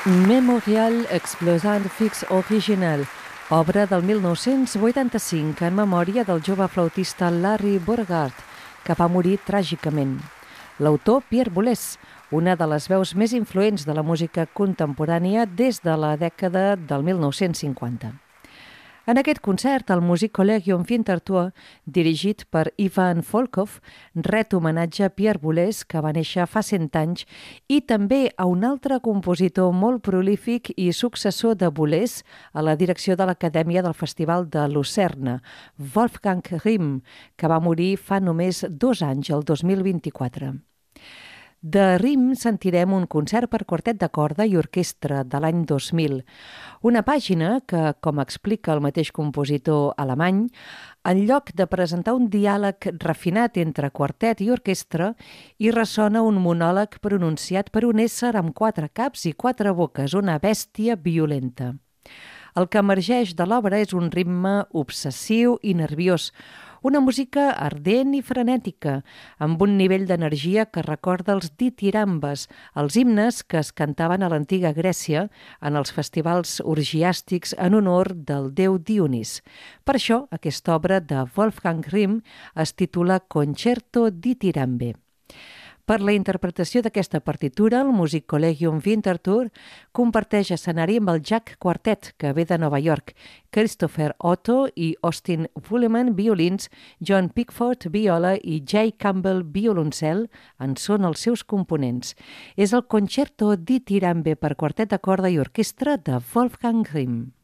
Memorial Explosant Fix Original, obra del 1985 en memòria del jove flautista Larry Beauregard, que va morir tràgicament. L'autor, Pierre Boulez, una de les veus més influents de la música contemporània des de la dècada del 1950. En aquest concert, el músic Collegium Winterthur, dirigit per Ivan Volkov, ret homenatge a Pierre Boulez, que va néixer fa 100 anys, i també a un altre compositor molt prolífic i successor de Boulez a la direcció de l'Acadèmia del Festival de Lucerna, Wolfgang Rihm, que va morir fa només 2 anys, el 2024. De Rihm sentirem un concert per quartet de corda i orquestra de l'any 2000, una pàgina que, com explica el mateix compositor alemany, en lloc de presentar un diàleg refinat entre quartet i orquestra, hi ressona un monòleg pronunciat per un ésser amb 4 caps i 4 boques, una bèstia violenta. El que emergeix de l'obra és un ritme obsessiu i nerviós, una música ardent i frenètica, amb un nivell d'energia que recorda els ditirambes, els himnes que es cantaven a l'antiga Grècia en els festivals orgiàstics en honor del déu Dionís. Per això, aquesta obra de Wolfgang Rihm es titula Concerto Ditirambe. Per la interpretació d'aquesta partitura, el músic Collegium Winterthur comparteix escenari amb el Jack Quartet, que ve de Nova York, Christopher Otto i Austin Wooleman, violins, John Pickford, viola i Jay Campbell, violoncel, en són els seus components. És el Concerto Ditirambe per quartet de corda i orquestra de Wolfgang Rihm.